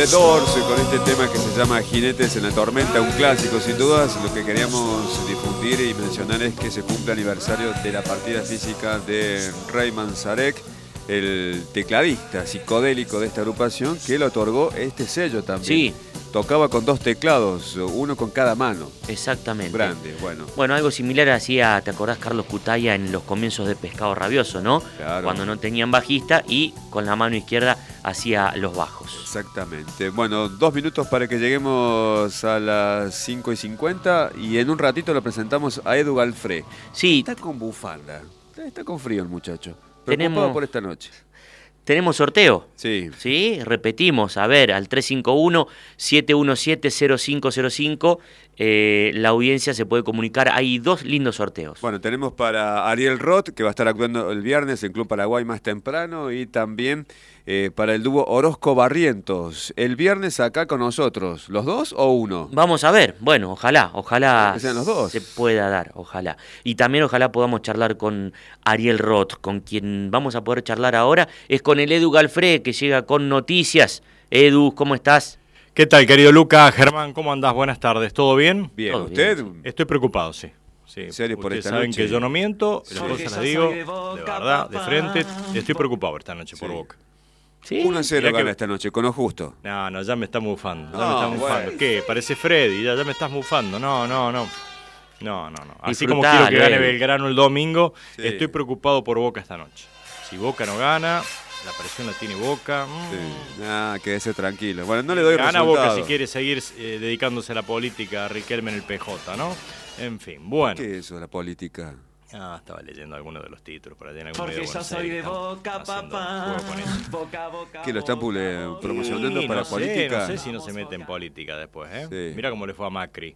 The Doors con este tema que se llama Jinetes en la Tormenta, un clásico sin dudas. Lo que queríamos difundir y mencionar es que se cumple aniversario de la partida física de Ray Manzarek, el tecladista psicodélico de esta agrupación, que le otorgó este sello también. Sí. Tocaba con 2 teclados, uno con cada mano. Exactamente. Grande, bueno. Bueno, algo similar hacía, ¿te acordás, Carlos Cutaya en los comienzos de Pescado Rabioso, no? Claro. Cuando no tenían bajista y con la mano izquierda hacía los bajos. Exactamente. Bueno, 2 minutos para que lleguemos a las 5:50 y en un ratito lo presentamos a Edu Galfré. Sí. Está con bufanda, está con frío el muchacho. Preocupado por esta noche. Tenemos sorteo. Sí. Sí, repetimos, a ver, al 351-717-0505, la audiencia se puede comunicar. Hay 2 lindos sorteos. Bueno, tenemos para Ariel Roth, que va a estar actuando el viernes en Club Paraguay más temprano, y también para el dúo Orozco Barrientos. El viernes acá con nosotros, ¿los 2 o 1? Vamos a ver, bueno, ojalá que sean los 2. Se pueda dar, ojalá. Y también ojalá podamos charlar con Ariel Roth, con quien vamos a poder charlar ahora, es con el Edu Galfré, que llega con noticias. Edu, ¿cómo estás? ¿Qué tal, querido Luca? Germán, ¿cómo andás? Buenas tardes, ¿todo bien? Bien, Todo ¿usted? bien. Estoy preocupado, sí. ¿En serio por Ustedes esta saben noche? que yo no miento, Sí. las cosas las digo, de verdad, de frente. Estoy preocupado esta noche por Sí. Boca. ¿Sí? 1-0 Mirá gana que- esta noche, con lo justo. No, ya me está mufando, Bueno. ¿Qué? Parece Freddy, ya me estás mufando. No. Así como Disfrutalo, quiero que gane Edu. Belgrano el domingo, Sí. estoy preocupado por Boca esta noche. Si Boca no gana, la presión la tiene Boca. Sí. Quédese tranquilo. Bueno, no le doy Gana resultado. Boca si quiere seguir dedicándose a la política, Riquelme en el PJ, ¿no? En fin, bueno. ¿Qué es eso, la política? Estaba leyendo algunos de los títulos por allá en algún Porque medio de yo Buenos soy Aires, de estamos Boca, haciendo papá. juego con eso. Boca, boca. ¿Que lo están promocionando Sí, para no sé, política? No sé si no se mete en política después, ¿eh? Sí. Mira cómo le fue a Macri.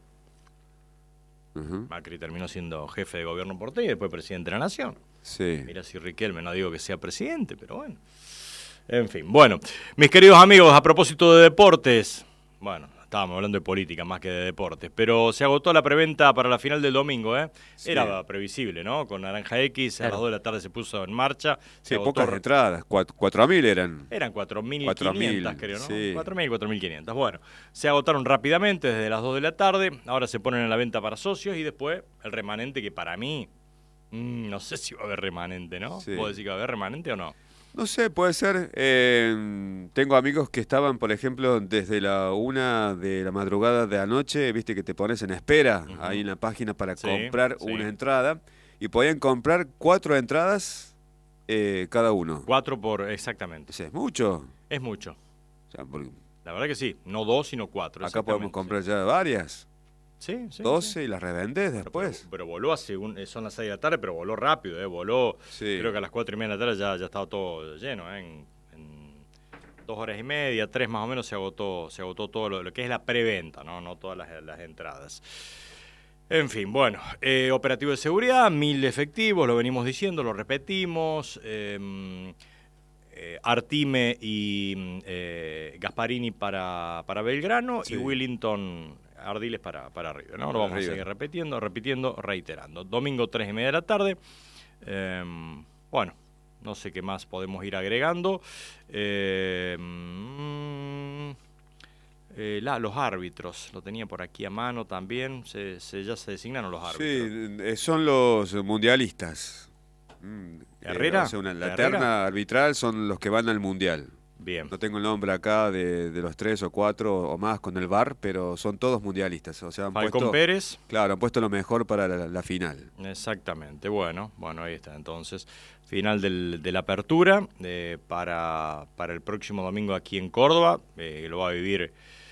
Ujú. Macri terminó siendo jefe de gobierno por ti y después presidente de la Nación. Sí. Mira si Riquelme, no digo que sea presidente, pero bueno. En fin, bueno. Mis queridos amigos, a propósito de deportes, bueno, estábamos hablando de política más que de deportes, pero se agotó la preventa para la final del domingo, ¿eh? Sí. Era previsible, ¿no? Con Naranja X, a las 2 de la tarde se puso en marcha. Sí, Se agotó. pocas entradas, 4.000 eran. Eran 4.500, 4.000, creo, ¿no? sí. 4.000, 4.500. Bueno, se agotaron rápidamente desde las 2 de la tarde. Ahora se ponen en la venta para socios y después el remanente, que para mí, no sé si va a haber remanente, ¿no? Sí. ¿Puedo decir que va a haber remanente o no? No sé, puede ser. Tengo amigos que estaban, por ejemplo, desde la 1 de la madrugada de anoche, viste que te pones en espera ahí en la página para Sí, comprar sí. una entrada, y podían comprar 4 entradas cada uno. 4 por, exactamente. O sea, es mucho. Es mucho. O sea, porque La verdad que sí, no 2, sino 4. acá podemos comprar ya varias, Sí, sí. 12 sí. y las revendés después. Pero voló son las 6 de la tarde, pero voló rápido, voló. Sí. Creo que a las 4:30 de la tarde ya estaba todo lleno, En 2 horas y media, 3 más o menos se agotó todo lo que es la preventa, no todas las entradas. En fin, bueno, operativo de seguridad, 1.000 efectivos, lo venimos diciendo, lo repetimos. Artime y Gasparini para Belgrano, Sí. y Willington Ardiles para River, ¿no? Lo vamos a River. seguir repitiendo, reiterando. Domingo 3:30 de la tarde. Bueno, no sé qué más podemos ir agregando. Los árbitros, lo tenía por aquí a mano también. Ya se designaron los árbitros. Sí, son los mundialistas. ¿Herrera? O sea, la ¿Herrera? terna arbitral son los que van al mundial. Bien. No tengo el nombre acá de los 3 o 4 o más con el VAR, pero son todos mundialistas. O sea, han Falcón puesto, Pérez. claro, han puesto lo mejor para la final. Exactamente, bueno, ahí está entonces. Final de la apertura para el próximo domingo aquí en Córdoba, lo va a vivir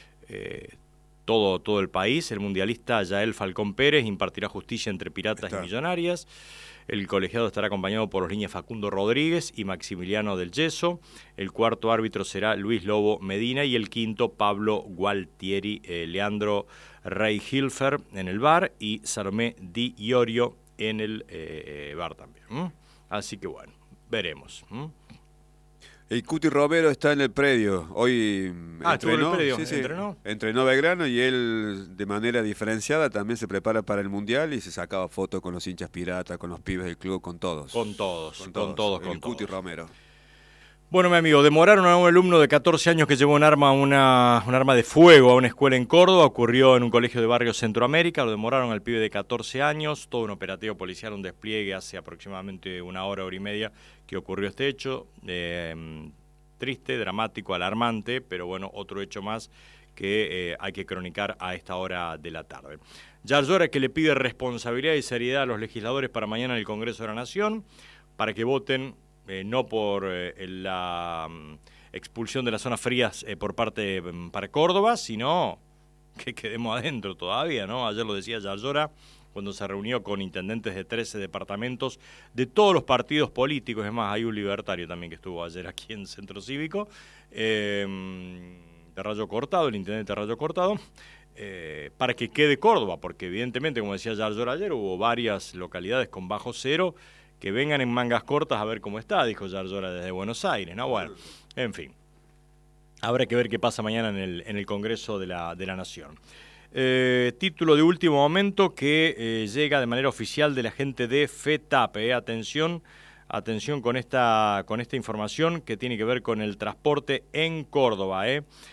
todo el país. El mundialista Yael Falcón Pérez impartirá justicia entre piratas y millonarias. El colegiado estará acompañado por los líneas Facundo Rodríguez y Maximiliano del Yeso. El cuarto árbitro será Luis Lobo Medina y el quinto Pablo Gualtieri, Leandro Rey-Hilfer en el VAR y Salomé Di Iorio en el VAR también. Así que bueno, veremos. El Cuti Romero está en el predio. Hoy estuvo en el predio. sí, ¿Entrenó? entrenó Belgrano y él de manera diferenciada también se prepara para el Mundial y se sacaba fotos con los hinchas piratas, con los pibes del club, con todos. Con todos. El Cuti Romero. Bueno, mi amigo, demoraron a un alumno de 14 años que llevó un arma de fuego a una escuela en Córdoba. Ocurrió en un colegio de barrio Centroamérica. Lo demoraron al pibe de 14 años. Todo un operativo policial, un despliegue hace aproximadamente una hora y media que ocurrió este hecho. Triste, dramático, alarmante, pero bueno, otro hecho más que hay que cronicar a esta hora de la tarde. Yarlora, que le pide responsabilidad y seriedad a los legisladores para mañana en el Congreso de la Nación, para que voten no por la expulsión de las zonas frías por parte para Córdoba, sino que quedemos adentro todavía, ¿no? Ayer lo decía Yarlora cuando se reunió con intendentes de 13 departamentos de todos los partidos políticos. Es más, hay un libertario también que estuvo ayer aquí en Centro Cívico, de Rayo Cortado, el intendente de Rayo Cortado, para que quede Córdoba, porque evidentemente, como decía Yarlora ayer, hubo varias localidades con bajo cero. Que vengan en mangas cortas a ver cómo está, dijo Yarlora desde Buenos Aires, ¿no? Bueno, en fin. Habrá que ver qué pasa mañana en el Congreso de la Nación. Título de último momento que llega de manera oficial de la gente de FETAP. Atención con esta información que tiene que ver con el transporte en Córdoba.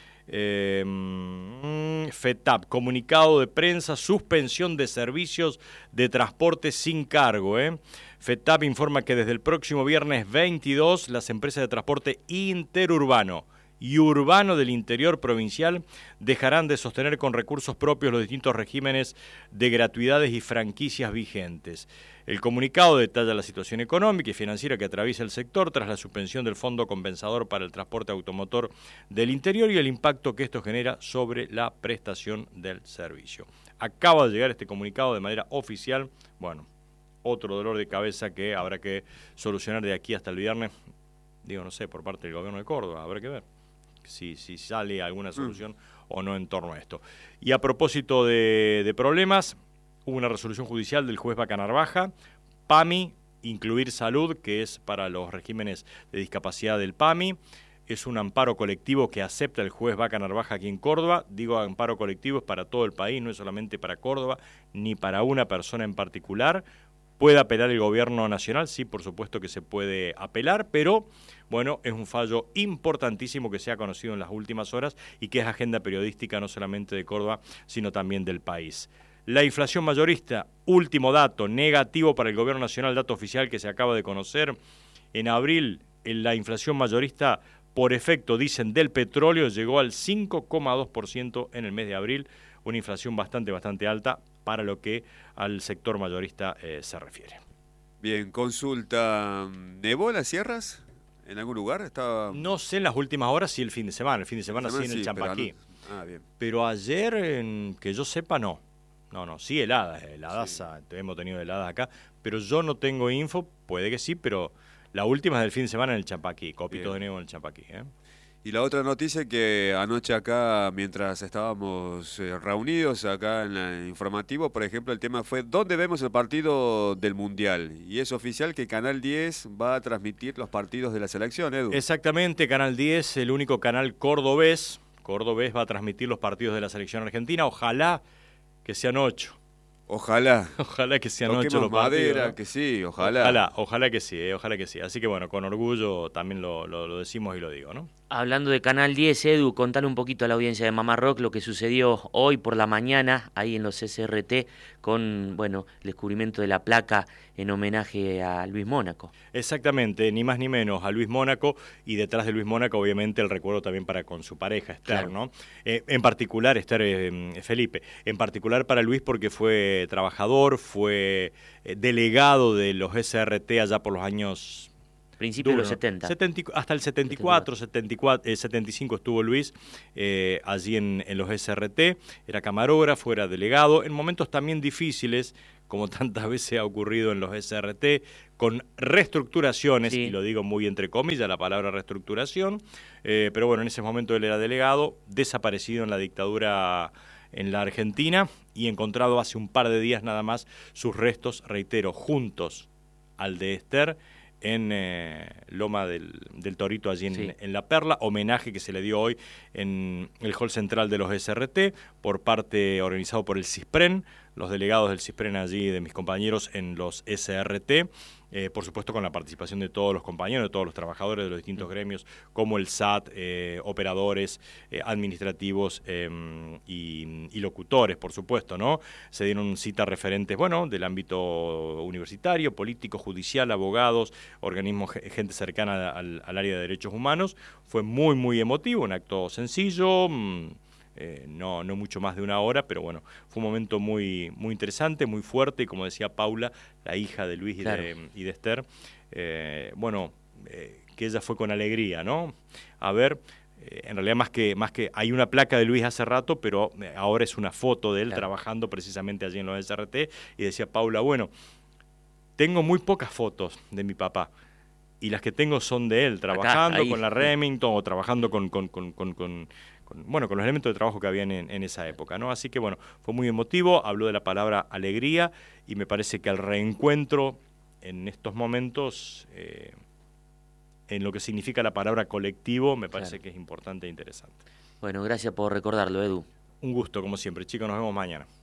FETAP, comunicado de prensa, suspensión de servicios de transporte sin cargo. FETAP informa que desde el próximo viernes 22 las empresas de transporte interurbano y urbano del interior provincial dejarán de sostener con recursos propios los distintos regímenes de gratuidades y franquicias vigentes. El comunicado detalla la situación económica y financiera que atraviesa el sector tras la suspensión del Fondo Compensador para el Transporte Automotor del Interior y el impacto que esto genera sobre la prestación del servicio. Acaba de llegar este comunicado de manera oficial. Bueno, otro dolor de cabeza que habrá que solucionar de aquí hasta el viernes, digo, no sé, por parte del gobierno de Córdoba, habrá que ver si sale alguna solución o no en torno a esto. Y a propósito de problemas, hubo una resolución judicial del juez Vaca Narvaja, PAMI, incluir salud, que es para los regímenes de discapacidad del PAMI, es un amparo colectivo que acepta el juez Vaca Narvaja aquí en Córdoba. Digo, amparo colectivo es para todo el país, no es solamente para Córdoba, ni para una persona en particular. ¿Puede apelar el gobierno nacional? Sí, por supuesto que se puede apelar, pero bueno, es un fallo importantísimo que se ha conocido en las últimas horas y que es agenda periodística no solamente de Córdoba, sino también del país. La inflación mayorista, último dato, negativo para el gobierno nacional, dato oficial que se acaba de conocer. En abril, la inflación mayorista, por efecto, dicen, del petróleo, llegó al 5,2% en el mes de abril, una inflación bastante alta para lo que al sector mayorista se refiere. Bien, consulta. ¿Nevó en las sierras? ¿En algún lugar? Estaba... No sé en las últimas horas si el fin de semana sí en el Champaquí. Pero ayer, que yo sepa, no. No, sí heladas sí. Hemos tenido heladas acá, pero yo no tengo info, puede que sí, pero la última es del fin de semana en el Champaquí, copito de nieve en el Champaquí. Y la otra noticia que anoche acá, mientras estábamos reunidos acá en el informativo, por ejemplo, el tema fue ¿dónde vemos el partido del Mundial? Y es oficial que Canal 10 va a transmitir los partidos de la selección, Edu. Exactamente, Canal 10, el único canal cordobés va a transmitir los partidos de la selección argentina. Ojalá que sean 8. Ojalá que sean 8 los partidos, madera, ¿no? Que sí, ojalá que sí. Así que bueno, con orgullo también lo decimos y lo digo, ¿no? Hablando de Canal 10, Edu, contale un poquito a la audiencia de Mamá Rock lo que sucedió hoy por la mañana ahí en los SRT con, bueno, el descubrimiento de la placa en homenaje a Luis Mónaco. Exactamente, ni más ni menos a Luis Mónaco, y detrás de Luis Mónaco obviamente el recuerdo también para con su pareja Esther, claro. ¿No? En particular Esther, Felipe, en particular para Luis porque fue trabajador, fue delegado de los SRT allá por los años... Principios de los 70. Hasta el 74, 75 estuvo Luis allí en los SRT, era camarógrafo, era delegado, en momentos también difíciles, como tantas veces ha ocurrido en los SRT, con reestructuraciones, sí. Y lo digo muy entre comillas, la palabra reestructuración, pero bueno, en ese momento él era delegado, desaparecido en la dictadura en la Argentina y encontrado hace un par de días nada más sus restos, reitero, juntos al de Esther, en Loma del Torito, allí en La Perla, homenaje que se le dio hoy en el hall central de los SRT, organizado por el CISPREN, los delegados del CISPREN allí, de mis compañeros en los SRT, por supuesto con la participación de todos los compañeros, de todos los trabajadores de los distintos gremios, como el SAT, operadores administrativos y locutores, por supuesto, ¿no? Se dieron citas referentes, bueno, del ámbito universitario, político, judicial, abogados, organismos, gente cercana al área de derechos humanos. Fue muy, muy emotivo, un acto sencillo, no mucho más de una hora, pero bueno, fue un momento muy, muy interesante, muy fuerte, y como decía Paula, la hija de Luis claro. y de Esther, que ella fue con alegría, ¿no? A ver, en realidad más que hay una placa de Luis hace rato, pero ahora es una foto de él trabajando precisamente allí en los SRT, y decía Paula, bueno, tengo muy pocas fotos de mi papá, y las que tengo son de él, trabajando con la Remington o trabajando con los elementos de trabajo que habían en esa época, ¿no? Así que bueno, fue muy emotivo, habló de la palabra alegría, y me parece que el reencuentro en estos momentos, en lo que significa la palabra colectivo, me parece que es importante e interesante. Bueno, gracias por recordarlo, Edu. Un gusto, como siempre. Chicos, nos vemos mañana.